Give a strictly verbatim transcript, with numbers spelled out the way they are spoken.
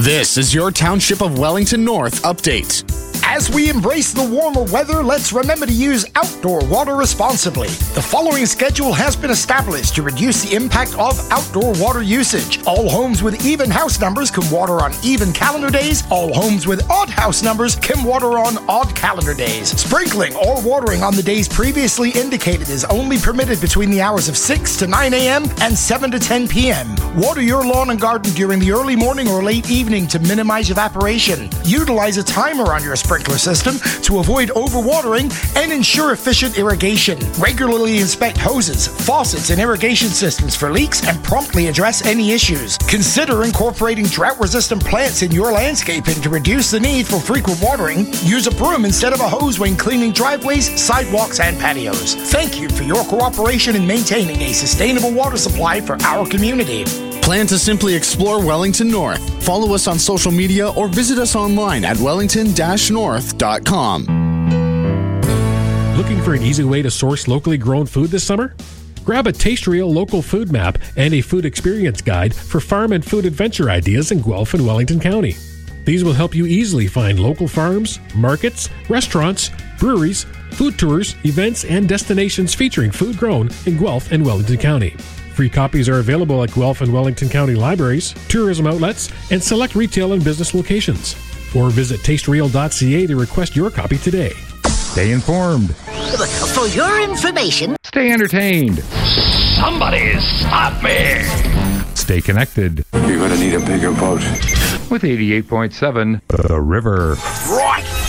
This is your Township of Wellington North update. As we embrace the warmer weather, let's remember to use outdoor water responsibly. The following schedule has been established to reduce the impact of outdoor water usage. All homes with even house numbers can water on even calendar days. All homes with odd house numbers can water on odd calendar days. Sprinkling or watering on the days previously indicated is only permitted between the hours of six to nine a.m. and seven to ten p.m. Water your lawn and garden during the early morning or late evening to minimize evaporation. Utilize a timer on your sprinkler system to avoid overwatering and ensure efficient irrigation. Regularly inspect hoses, faucets, and irrigation systems for leaks and promptly address any issues. Consider incorporating drought-resistant plants in your landscaping to reduce the need for frequent watering. Use a broom instead of a hose when cleaning driveways, sidewalks, and patios. Thank you for your cooperation in maintaining a sustainable water supply for our community. Plan to simply explore Wellington North. Follow us on social media or visit us online at wellington dash north dot com. Looking for an easy way to source locally grown food this summer? Grab a Taste Real local food map and a food experience guide for farm and food adventure ideas in Guelph and Wellington County. These will help you easily find local farms, markets, restaurants, breweries, food tours, events, and destinations featuring food grown in Guelph and Wellington County. Free copies are available at Guelph and Wellington County libraries, tourism outlets, and select retail and business locations. Or visit taste real dot c a to request your copy today. Stay informed. For your information, Stay entertained. Somebody stop me! Stay connected. You're gonna need a bigger boat. With eighty-eight point seven The River. Right!